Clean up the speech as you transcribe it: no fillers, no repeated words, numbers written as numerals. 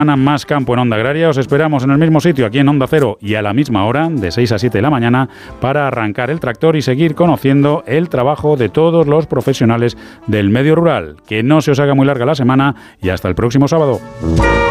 Más campo en Onda Agraria. Os esperamos en el mismo sitio, aquí en Onda Cero, y a la misma hora, de 6 a 7 de la mañana, para arrancar el tractor y seguir conociendo el trabajo de todos los profesionales del medio rural. Que no se os haga muy larga la semana y hasta el próximo sábado.